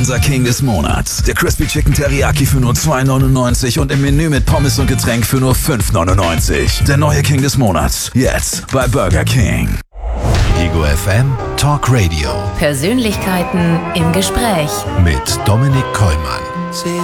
unser King des Monats. Der Crispy Chicken Teriyaki für nur $2,99 und im Menü mit Pommes und Getränk für nur $5,99. Der neue King des Monats. Jetzt bei Burger King. Ego FM Talk Radio. Persönlichkeiten im Gespräch. Mit Dominik Kollmann.